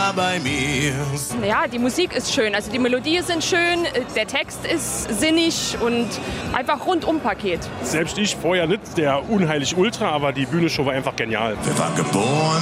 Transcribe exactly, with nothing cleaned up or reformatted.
da bei mir. Ja, die Musik ist schön, also die Melodien sind schön, der Text ist sinnig und einfach rundum Paket. Selbst ich vorher nicht der unheilig Ultra, aber die Bühnenshow war einfach genial. Wir waren geboren